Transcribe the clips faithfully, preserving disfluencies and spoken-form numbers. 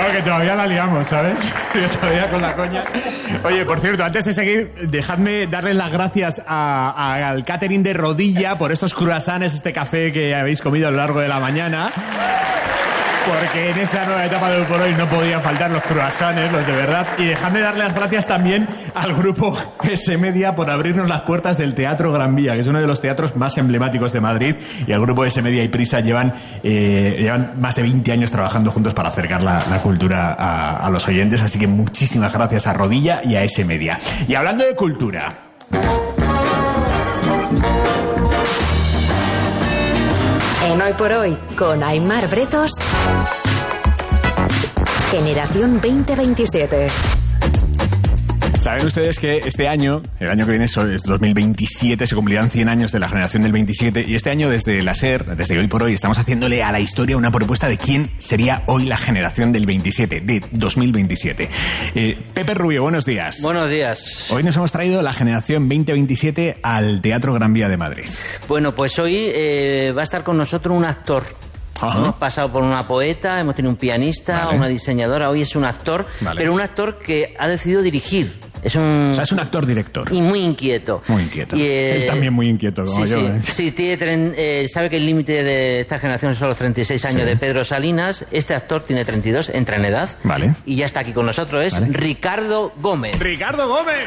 No, que todavía la liamos, ¿sabes? Yo todavía con la coña. Oye, por cierto, antes de seguir, dejadme darles las gracias a, a, al catering de Rodilla por estos croissants, este café que habéis comido a lo largo de la mañana. Porque en esta nueva etapa de Hoy por Hoy no podían faltar los croissants, los de verdad. Y dejadme darle las gracias también al grupo S Media por abrirnos las puertas del Teatro Gran Vía, que es uno de los teatros más emblemáticos de Madrid. Y el grupo S Media y Prisa llevan, eh, llevan más de veinte años trabajando juntos para acercar la, la cultura a, a los oyentes. Así que muchísimas gracias a Rodilla y a S Media. Y hablando de cultura... En Hoy por Hoy, con Aimar Bretos, Generación veinte veintisiete. Saben ustedes que este año, el año que viene, es dos mil veintisiete, se cumplirán cien años de la generación del veintisiete, y este año desde la SER, desde Hoy por Hoy, estamos haciéndole a la historia una propuesta de quién sería hoy la generación del veintisiete, de dos mil veintisiete. Eh, Pepe Rubio, buenos días. Buenos días. Hoy nos hemos traído la generación veinte veintisiete al Teatro Gran Vía de Madrid. Bueno, pues hoy eh, va a estar con nosotros un actor. Ajá. Hemos pasado por una poeta, hemos tenido un pianista, vale. una diseñadora, hoy es un actor, vale. pero un actor que ha decidido dirigir. Es un... O sea, es un actor-director. Y muy inquieto. Muy inquieto. Y, eh... Él también muy inquieto, como sí, yo. Sí, ¿eh? sí tiene tren... eh, sabe que el límite de esta generación son los treinta y seis años sí. de Pedro Salinas. Este actor tiene treinta y dos, entra en edad. Vale. Y ya está aquí con nosotros. Es vale. Ricardo Gómez. ¡Ricardo Gómez!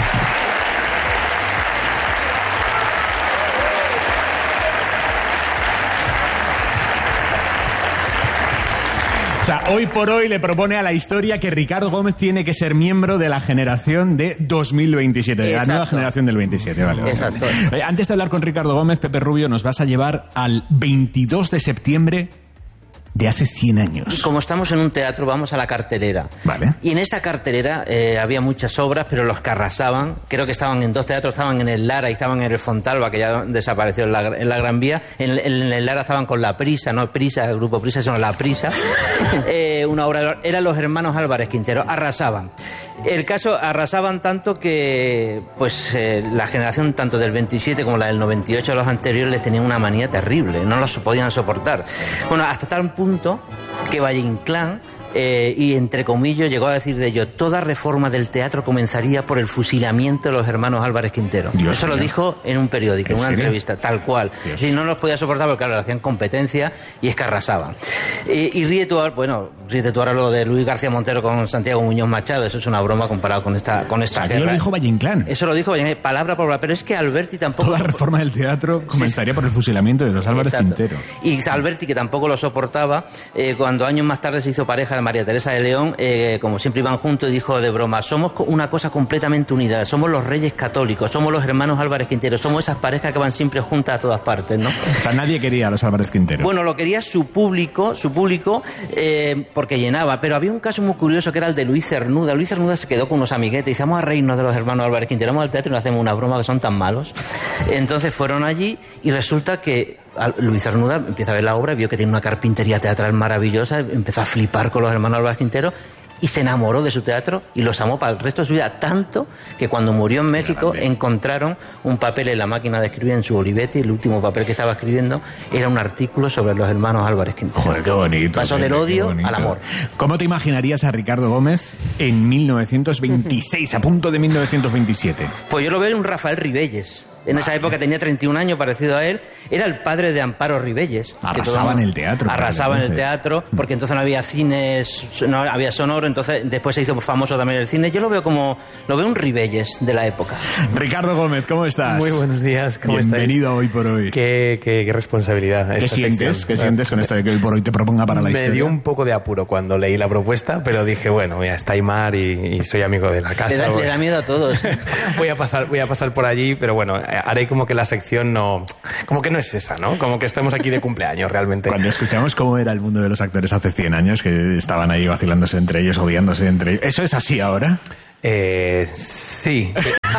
O sea, Hoy por Hoy le propone a la historia que Ricardo Gómez tiene que ser miembro de la generación de dos mil veintisiete, de Exacto. la nueva generación del veintisiete. Vale, vale, Exacto. Vale. Antes de hablar con Ricardo Gómez, Pepe Rubio, nos vas a llevar al veintidós de septiembre de hace cien años. Y como estamos en un teatro, vamos a la cartelera. Vale. Y en esa cartelera eh, había muchas obras, pero los que arrasaban, creo que estaban en dos teatros, estaban en el Lara y estaban en el Fontalba, que ya desapareció en la, en la Gran Vía. En, en, en el Lara estaban con La Prisa, no Prisa, el grupo Prisa, sino La Prisa. eh, una obra, eran los hermanos Álvarez Quintero, arrasaban. El caso, arrasaban tanto que pues eh, la generación tanto del veintisiete como la del noventa y ocho, los anteriores, les tenían una manía terrible, no los podían soportar. Bueno, hasta tal punto que Valle Inclán, eh, y entre comillas llegó a decir de ello, toda reforma del teatro comenzaría por el fusilamiento de los hermanos Álvarez Quintero. Dios Eso Dios. Lo dijo en un periódico, en, ¿En una serio? entrevista, tal cual. Si no los podía soportar porque claro, le hacían competencia y es que arrasaban. Eh, y ríe tú ahora, bueno, ríe tú ahora lo de Luis García Montero con Santiago Muñoz Machado, eso es una broma comparado con esta con esta o sea, guerra. Eso lo dijo Valle Inclán. Eso lo dijo Valle Inclán, palabra por palabra, pero es que Alberti tampoco... Toda reforma del teatro comenzaría sí. por el fusilamiento de los Álvarez Exacto. Quintero. Y Alberti, que tampoco lo soportaba, eh, cuando años más tarde se hizo pareja de María Teresa de León, eh, como siempre iban juntos, y dijo de broma, somos una cosa completamente unida, somos los reyes católicos, somos los hermanos Álvarez Quintero, somos esas parejas que van siempre juntas a todas partes, ¿no? O sea, nadie quería a los Álvarez Quintero. Bueno, lo quería su público, su público, eh, porque llenaba, pero había un caso muy curioso que era el de Luis Cernuda. Luis Cernuda se quedó con unos amiguetes y dice, vamos a reírnos de los hermanos Álvarez Quintero, vamos al teatro y nos hacemos una broma que son tan malos. Entonces fueron allí y resulta que Luis Cernuda empieza a ver la obra, vio que tiene una carpintería teatral maravillosa, empezó a flipar con los hermanos Álvarez Quintero y se enamoró de su teatro y los amó para el resto de su vida, tanto que cuando murió en México encontraron un papel en la máquina de escribir en su Olivetti, el último papel que estaba escribiendo era un artículo sobre los hermanos Álvarez Quintero. Joder, qué bonito. Pasó del odio al amor. ¿Cómo te imaginarías a Ricardo Gómez en mil novecientos veintiséis, a punto de mil novecientos veintisiete? Pues yo lo veo en un Rafael Ribelles. En esa época tenía treinta y un años, parecido a él. Era el padre de Amparo Ribelles. Arrasaba en el teatro. Arrasaba en el teatro, porque entonces no había cines, no había sonoro, entonces después se hizo famoso también el cine. Yo lo veo como, lo veo un Ribelles de la época. Ricardo Gómez, ¿cómo estás? Muy buenos días, ¿cómo estáis? Bienvenido a Hoy por Hoy. Qué, qué, qué responsabilidad. ¿Qué sientes? Sección. ¿Qué sientes con esto de que Hoy por Hoy te proponga para la Me historia? Me dio un poco de apuro cuando leí la propuesta, pero dije, bueno, mira, está Aimar y, y soy amigo de la casa. Le da, le da miedo a todos. voy a pasar, voy a pasar por allí, pero bueno, haré como que la sección no... Como que no es esa, ¿no? Como que estamos aquí de cumpleaños, realmente. Cuando escuchamos cómo era el mundo de los actores hace cien años, que estaban ahí vacilándose entre ellos, odiándose entre ellos, ¿eso es así ahora? Eh, sí.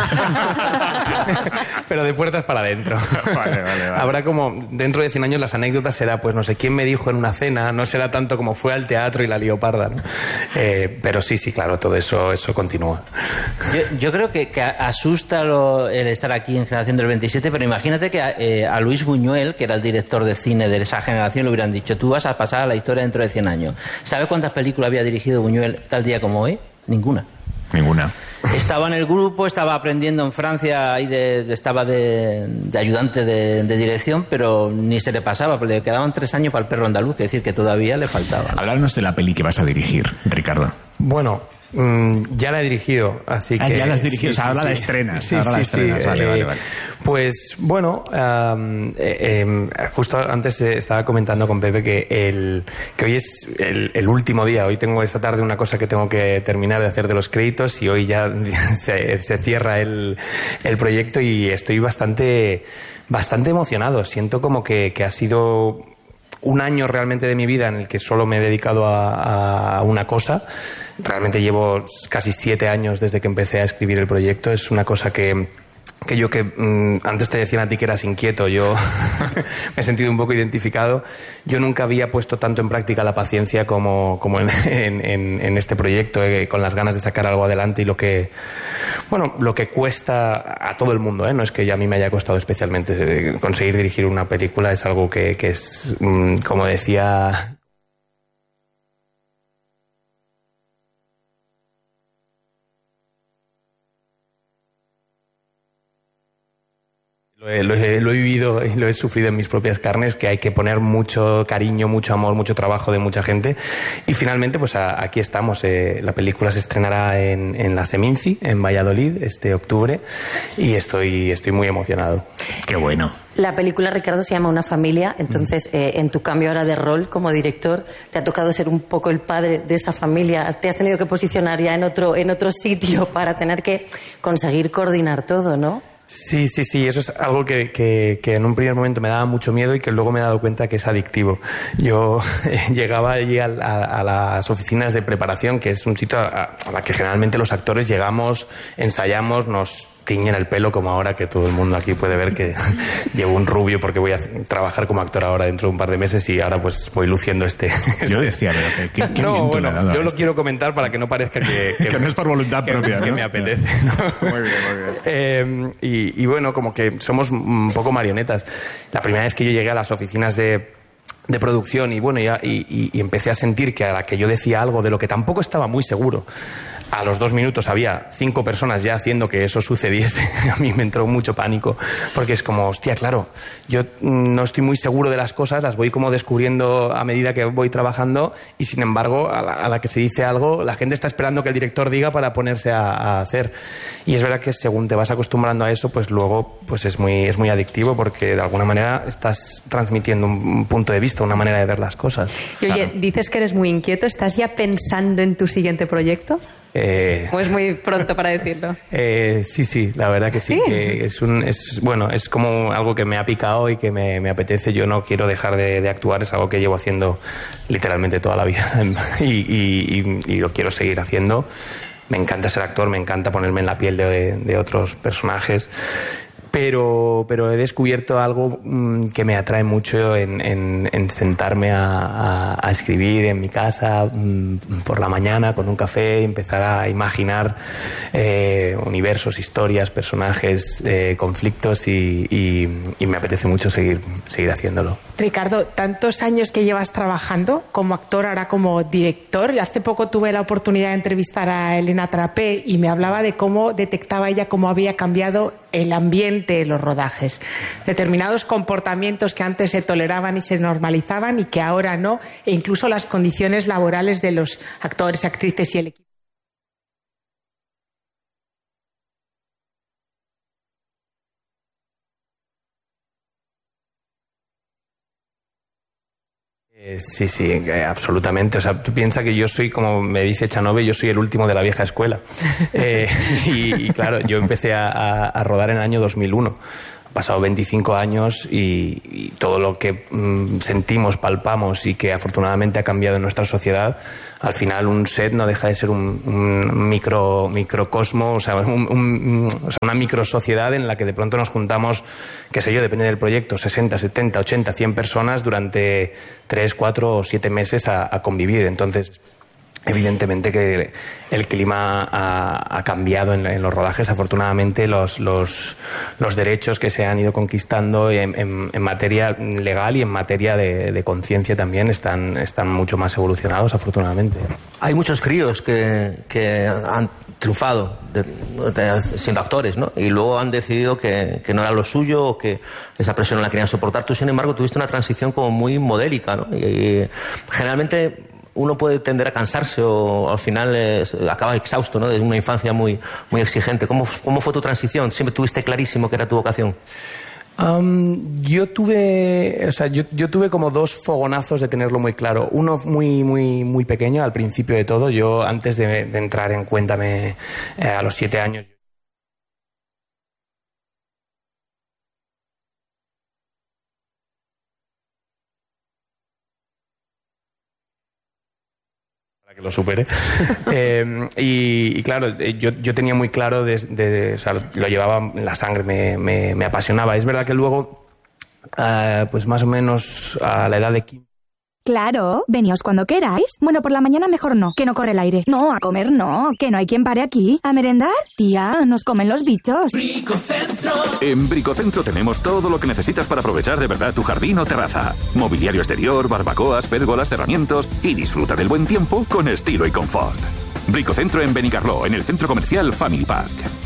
Pero de puertas para adentro. Vale, vale, vale. Habrá como, dentro de cien años las anécdotas será, pues no sé quién me dijo en una cena, no será tanto como fue al teatro y la leoparda, ¿no? Eh, pero sí, sí, claro, todo eso, eso continúa. Yo, yo creo que, que asusta lo, el estar aquí en Generación del veintisiete, pero imagínate que a, eh, a Luis Buñuel, que era el director de cine de esa generación, le hubieran dicho, tú vas a pasar a la historia dentro de cien años. ¿Sabes cuántas películas había dirigido Buñuel tal día como hoy? Ninguna. Ninguna. Estaba en el grupo, estaba aprendiendo en Francia, ahí de, estaba de, de ayudante de, de dirección, pero ni se le pasaba, porque le quedaban tres años para el perro andaluz, que decir que todavía le faltaba. Háblanos de la peli que vas a dirigir, Ricardo. Bueno, mmm, ya la he dirigido, así que... Ah, ya la has dirigido, sí, o sea, ahora sí, la sí. estrenas. Sí, ahora sí, la estrenas. sí. Vale, eh, vale, vale. Pues, bueno, um, eh, eh, justo antes eh, estaba comentando con Pepe que, el, que hoy es el, el último día. Hoy tengo esta tarde una cosa que tengo que terminar de hacer de los créditos y hoy ya se, se cierra el, el proyecto y estoy bastante, bastante emocionado. Siento como que, que ha sido un año realmente de mi vida en el que solo me he dedicado a, a una cosa. Realmente llevo casi siete años desde que empecé a escribir el proyecto. Es una cosa que... que yo que mmm, antes te decían a ti que eras inquieto, yo me he sentido un poco identificado. Yo nunca había puesto tanto en práctica la paciencia como, como en, en, en este proyecto, eh, con las ganas de sacar algo adelante y lo que, bueno, lo que cuesta a todo el mundo, ¿eh? No es que ya a mí me haya costado especialmente. Eh, conseguir dirigir una película es algo que, que es, mmm, como decía... Lo he, lo, he, lo he vivido y lo he sufrido en mis propias carnes, que hay que poner mucho cariño, mucho amor, mucho trabajo de mucha gente. Y finalmente, pues a, aquí estamos. Eh, la película se estrenará en, en la Seminci, en Valladolid, este octubre, y estoy, estoy muy emocionado. Qué bueno. La película, Ricardo, se llama Una familia. Entonces, eh, en tu cambio ahora de rol como director, te ha tocado ser un poco el padre de esa familia. Te has tenido que posicionar ya en otro, en otro sitio para tener que conseguir coordinar todo, ¿no? Sí, sí, sí, eso es algo que, que, que en un primer momento me daba mucho miedo y que luego me he dado cuenta que es adictivo. Yo llegaba allí a, a, a las oficinas de preparación, que es un sitio a, a la que generalmente los actores llegamos, ensayamos, nos tiñen el pelo, como ahora que todo el mundo aquí puede ver que llevo un rubio porque voy a trabajar como actor ahora dentro de un par de meses y ahora pues voy luciendo este... este... Yo decía, pero que, que no, bueno, yo lo esto. quiero comentar para que no parezca que... Que, que no es por voluntad que, propia, que ¿no? me apetece, ¿no? Muy bien, muy bien. Eh, y, y bueno, como que somos un poco marionetas. La primera vez que yo llegué a las oficinas de... de producción y bueno, ya, y, y, y empecé a sentir que a la que yo decía algo de lo que tampoco estaba muy seguro, a los dos minutos había cinco personas ya haciendo que eso sucediese. A mí me entró mucho pánico, porque es como, hostia, claro, yo no estoy muy seguro de las cosas, las voy como descubriendo a medida que voy trabajando y sin embargo a la, a la que se dice algo, la gente está esperando que el director diga para ponerse a, a hacer. Y es verdad que según te vas acostumbrando a eso, pues luego pues es muy, es muy adictivo, porque de alguna manera estás transmitiendo un, un punto de vista, una manera de ver las cosas. Y oye, Claro. dices que eres muy inquieto, ¿estás ya pensando en tu siguiente proyecto? Eh, ¿O es muy pronto para decirlo? eh, sí, sí, la verdad que sí. ¿Sí? Que es un, es, bueno, es como algo que me ha picado y que me, me apetece. Yo no quiero dejar de, de actuar, es algo que llevo haciendo literalmente toda la vida y, y, y, y lo quiero seguir haciendo. Me encanta ser actor, me encanta ponerme en la piel de, de otros personajes. Pero, pero he descubierto algo mmm, que me atrae mucho en, en, en sentarme a, a, a escribir en mi casa mmm, por la mañana con un café y empezar a imaginar eh, universos, historias, personajes, eh, conflictos y, y, y me apetece mucho seguir, seguir haciéndolo. Ricardo, tantos años que llevas trabajando como actor, ahora como director. Hace poco tuve la oportunidad de entrevistar a Elena Trapé y me hablaba de cómo detectaba ella cómo había cambiado el ambiente de los rodajes. Determinados comportamientos que antes se toleraban y se normalizaban y que ahora no, e incluso las condiciones laborales de los actores, actrices y el equipo. Eh, sí, sí, eh, absolutamente. O sea, tú piensas que yo soy, como me dice Chanove, yo soy el último de la vieja escuela. Eh, y, y claro, yo empecé a, a, a rodar en el año dos mil uno. Han pasado veinticinco años y, y todo lo que mm, sentimos, palpamos y que afortunadamente ha cambiado en nuestra sociedad, al final un set no deja de ser un, un micro, microcosmo, o sea, un, un, o sea, una microsociedad en la que de pronto nos juntamos, qué sé yo, depende del proyecto, sesenta, setenta, ochenta, cien personas durante tres, cuatro o siete meses a, a convivir. Entonces, evidentemente que el clima ha, ha cambiado en, en los rodajes. Afortunadamente los, los, los derechos que se han ido conquistando en, en, en materia legal y en materia de, de conciencia también están, están mucho más evolucionados, afortunadamente. Hay muchos críos que, que han triunfado de, de, siendo actores, ¿no? Y luego han decidido que, que no era lo suyo o que esa presión no la querían soportar. Tú, sin embargo, tuviste una transición como muy modélica, ¿no? Y, y generalmente uno puede tender a cansarse o al final es, acaba exhausto, ¿no? De una infancia muy, muy exigente. ¿Cómo, ¿Cómo fue tu transición? ¿Siempre tuviste clarísimo que era tu vocación? Um, yo tuve, o sea, yo, yo tuve como dos fogonazos de tenerlo muy claro. Uno muy, muy, muy pequeño al principio de todo. Yo antes de, de entrar en Cuéntame eh, a los siete años. Que lo supere. eh, y, y claro, yo, yo tenía muy claro, de, de, o sea, lo llevaba en la sangre, me, me, me apasionaba. Es verdad que luego, uh, pues más o menos a la edad de quince... Claro, veníos cuando queráis. Bueno, por la mañana mejor no, que no corre el aire. No, a comer no, que no hay quien pare aquí. ¿A merendar? Tía, nos comen los bichos. Bricocentro. En Bricocentro tenemos todo lo que necesitas para aprovechar de verdad tu jardín o terraza. Mobiliario exterior, barbacoas, pérgolas, cerramientos y disfruta del buen tiempo con estilo y confort. Bricocentro en Benicarló, en el centro comercial Family Park.